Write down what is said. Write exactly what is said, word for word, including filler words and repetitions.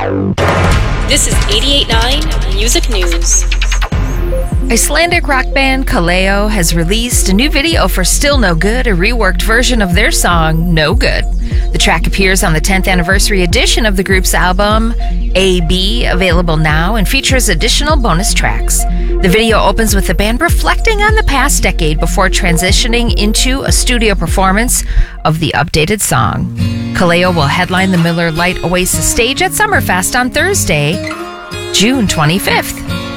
This is eighty-eight point nine Music News. Icelandic rock band Kaleo has released a new video for Still No Good, a reworked version of their song No Good. The track appears on the tenth anniversary edition of the group's album A B, available now, and features additional bonus tracks. The video opens with the band reflecting on the past decade before transitioning into a studio performance of the updated song. Kaleo will headline the Miller Lite Oasis stage at Summerfest on Thursday, June twenty-fifth.